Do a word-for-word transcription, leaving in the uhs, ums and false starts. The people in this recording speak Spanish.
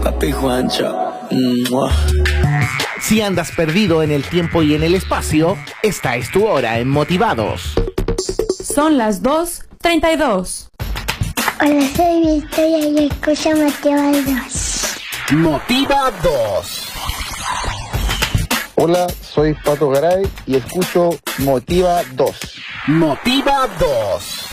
Papi Juancho. Mua. Si andas perdido en el tiempo y en el espacio, esta es tu hora en Motivados. Son las dos treinta y dos. Hola, soy Victoria y escucho Motivados. Motivados. Hola, soy Pato Garay y escucho Motiva dos. Motivados.